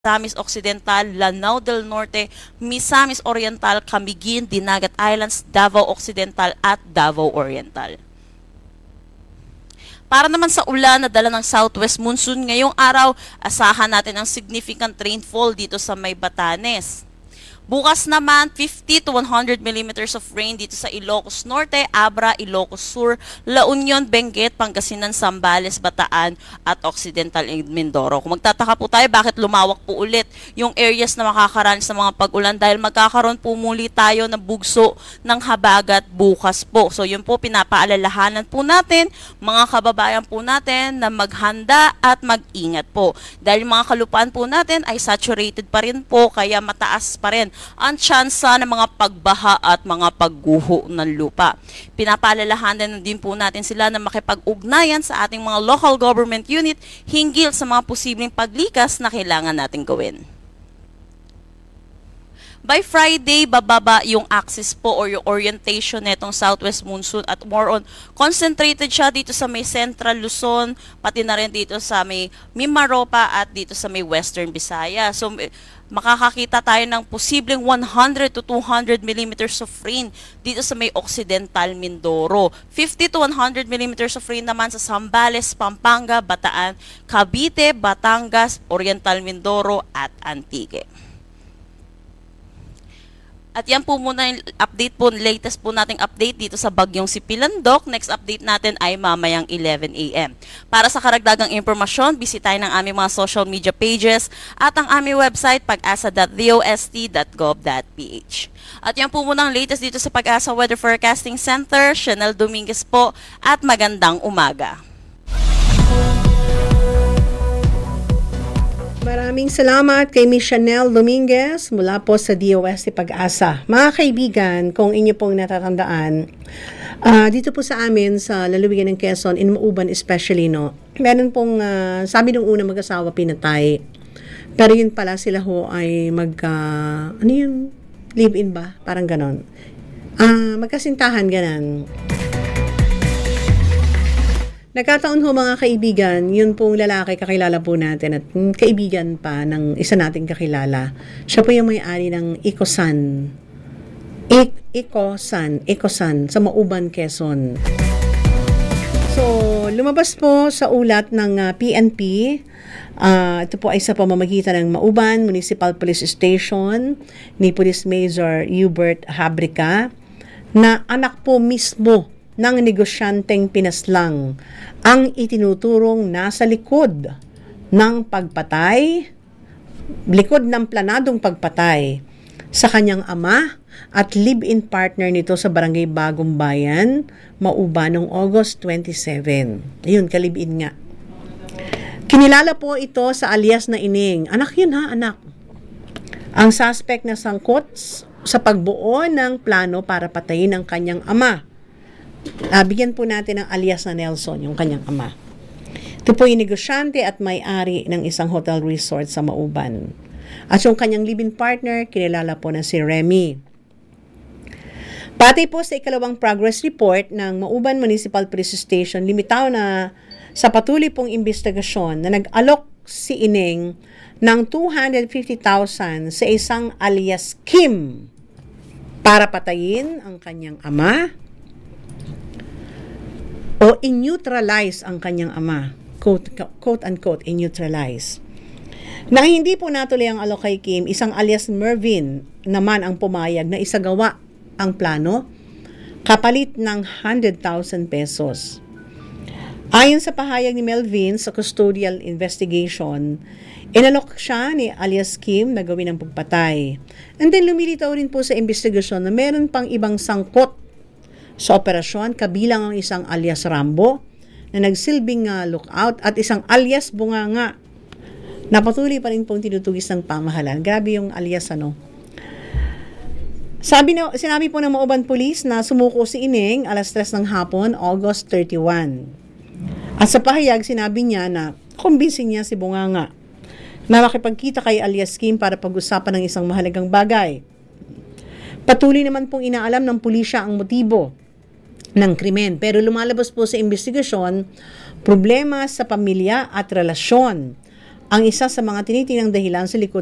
Misamis Occidental, Lanao del Norte, Misamis Oriental, Camiguin, Dinagat Islands, Davao Occidental at Davao Oriental. Para naman sa ulan na dala ng southwest monsoon ngayong araw, asahan natin ang significant rainfall dito sa May Batanes. Bukas naman, 50 to 100 millimeters of rain dito sa Ilocos Norte, Abra, Ilocos Sur, La Union, Benguet, Pangasinan, Zambales, Bataan at Occidental Mindoro. Kung magtataka po tayo bakit lumawak po ulit yung areas na makakaranas ng mga pag-ulan dahil magkakaroon po muli tayo ng bugso ng habagat bukas po. So yun po pinapaalalahanan po natin, mga kababayan po natin na maghanda at mag-ingat po. Dahil mga kalupaan po natin ay saturated pa rin po kaya mataas pa rin ang tsansa ng mga pagbaha at mga pagguho ng lupa. Pinapaalalahanan din po natin sila na makipag-ugnayan sa ating mga local government unit hinggil sa mga posibleng paglikas na kailangan natin gawin. By Friday, bababa yung axis po or yung orientation netong southwest monsoon at more on concentrated siya dito sa may central Luzon, pati na rin dito sa may Mimaropa at dito sa may western Visayas. So makakakita tayo ng posibleng 100 to 200 millimeters of rain dito sa may Occidental Mindoro. 50 to 100 millimeters of rain naman sa Zambales, Pampanga, Bataan, Cavite, Batangas, Oriental Mindoro at Antique. At yan po muna yung update po, latest po nating update dito sa bagyong si Pilandok. Next update natin ay mamayang 11 a.m. Para sa karagdagang impormasyon, bisitahin ang aming mga social media pages at ang aming website pag-asa.dost.gov.ph. At yan po muna ang latest dito sa Pag-asa Weather Forecasting Center. Chanel Dominguez po at magandang umaga. Maraming salamat kay Miss Chanel Dominguez mula po sa DOST Pag-asa. Mga kaibigan, kung inyo pong natatandaan, dito po sa amin sa lalawigan ng Quezon, in Mauban especially, no, meron pong, sabi nung una mag-asawa pinatay, pero yun pala sila ho ay ano yun, live-in ba? Parang ganon. Magkasintahan, ganon. Nagkataon ho mga kaibigan, yun pong lalaki kakilala po natin at kaibigan pa ng isa nating kakilala. Siya po yung may-ari ng Ecosan. Ecosan sa Mauban, Quezon. So, lumabas po sa ulat ng PNP. Ito po ay sa pamamagitan ng Mauban Municipal Police Station ni Police Major Hubert Habrica na anak po mismo ng negosyanteng pinaslang ang itinuturong nasa likod ng pagpatay, likod ng planadong pagpatay sa kanyang ama at live-in partner nito sa Barangay Bagong Bayan, Mauban noong August 27. Ayun, ka-live-in nga. Kinilala po ito sa alias na Ining. Anak yun ha, anak. Ang suspect na sangkot sa pagbuo ng plano para patayin ang kanyang ama. Bigyan po natin ng alias na Nelson, yung kanyang ama. Ito po yung negosyante at may-ari ng isang hotel resort sa Mauban. At yung kanyang live-in partner, kinilala po na si Remy. Batay po sa ikalawang progress report ng Mauban Municipal Police Station, limitaw na sa patuloy pong investigasyon na nag-alok si Ining ng 250,000 sa isang alias Kim para patayin ang kanyang ama o in-neutralize ang kanyang ama, quote-unquote, in-neutralize. Nang hindi po natuloy ang alok kay Kim, isang alias Mervin naman ang pumayag na isagawa ang plano, kapalit ng 100,000 pesos. Ayon sa pahayag ni Melvin sa custodial investigation, inalok siya ni alias Kim na gawin ang pagpatay. And then lumilitaw rin po sa investigasyon na meron pang ibang sangkot sa operasyon, kabilang ang isang alias Rambo na nagsilbing lookout at isang alias Bunganga na patuloy pa rin pong tinutugis ng pamahalaan. Grabe yung alias ano. Sinabi po ng Mauban Police na sumuko si Ining alas 3 ng hapon, August 31. At sa pahayag, sinabi niya na kumbinsin niya si Bunganga na makipagkita kay alias Kim para pag-usapan ng isang mahalagang bagay. Patuloy naman pong inaalam ng pulisya ang motibo ng krimen. Pero lumalabas po sa investigasyon, problema sa pamilya at relasyon ang isa sa mga tinitingnan dahilan sa likod